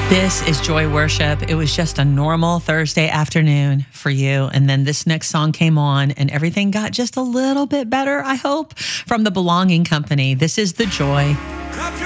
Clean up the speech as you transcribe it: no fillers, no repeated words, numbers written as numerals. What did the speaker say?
This is Joy Worship. It was just a normal Thursday afternoon for you. And then this next song came on and everything got just a little bit better, I hope, from the Belonging Company. This is The Joy.